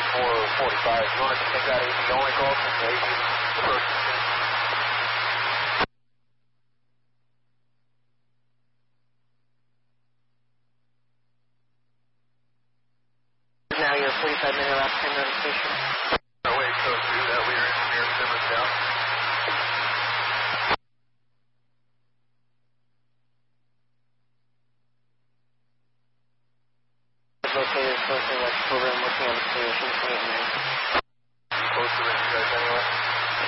445. You want to take that AV only call since the AV approach? Now your 45-minute last time notification. No way, code 2, that leader engineer Simmons down. Located close to the program working on the station 28 minutes. Close to the you guys anyway?